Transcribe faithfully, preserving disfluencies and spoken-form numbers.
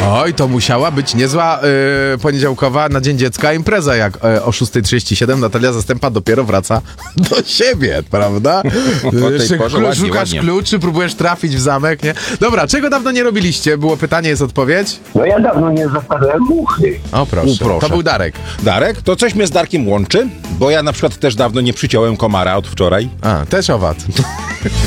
Oj, to musiała być niezła y, poniedziałkowa na Dzień Dziecka impreza, jak y, o szósta trzydzieści siedem Natalia Zastępa dopiero wraca do siebie, prawda? Po tej Jeszcze porze klu- ładnie, szukasz ładnie. kluczy, próbujesz trafić w zamek, nie? Dobra, czego dawno nie robiliście? Było pytanie, jest odpowiedź? No ja dawno nie zostawiałem muchy. O proszę, U, proszę. to był Darek. Darek, to coś mnie z Darkiem łączy? Bo ja na przykład też dawno nie przyciąłem komara od wczoraj. A, też owad.